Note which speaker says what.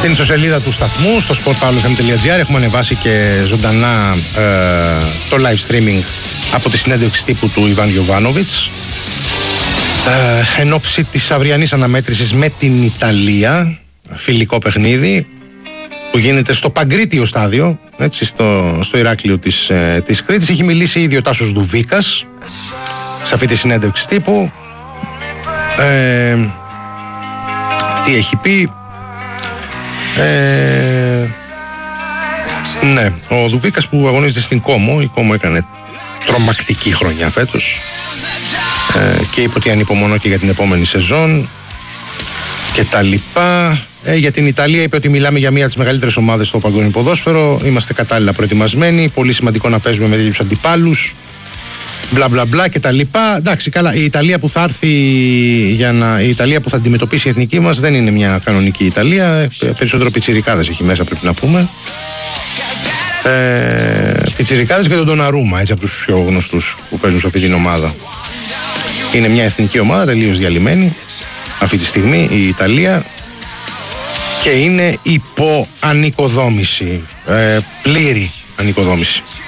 Speaker 1: Στην ιστοσελίδα του σταθμού, στο sportpavlofm.gr, έχουμε ανεβάσει και ζωντανά το live streaming από τη συνέντευξη τύπου του Ιβάν Γιοβάνοβιτς εν ώψη της αυριανής αναμέτρησης με την Ιταλία, φιλικό παιχνίδι που γίνεται στο Παγκρίτιο στάδιο, έτσι, στο Ηράκλειο της Κρήτης. Έχει μιλήσει ήδη ο Τάσος Δουβίκας σε αυτή τη συνέντευξη τύπου. Τι έχει πει? Ναι, ο Δουβίκας που αγωνίζεται στην Κόμο, η Κόμο έκανε τρομακτική χρονιά φέτος και είπε ότι ανυπομονώ και για την επόμενη σεζόν και τα λοιπά. Για την Ιταλία είπε ότι μιλάμε για μία από τις μεγαλύτερες ομάδες στο παγκόσμιο ποδόσφαιρο, είμαστε κατάλληλα προετοιμασμένοι, πολύ σημαντικό να παίζουμε με τέτοιους αντιπάλους, μπλα μπλα μπλα και τα λοιπά. Εντάξει, καλά, η Ιταλία που θα έρθει η Ιταλία που θα αντιμετωπίσει η εθνική μας δεν είναι μια κανονική Ιταλία, περισσότερο πιτσιρικάδες έχει μέσα, πρέπει να πούμε. Πιτσιρικάδες και τον Ντοναρούμα, έτσι, από τους πιο γνωστούς που παίζουν σε αυτή την ομάδα. Είναι μια εθνική ομάδα τελείως διαλυμένη αυτή τη στιγμή η Ιταλία και είναι υπό ανοικοδόμηση, πλήρη ανοικοδόμηση.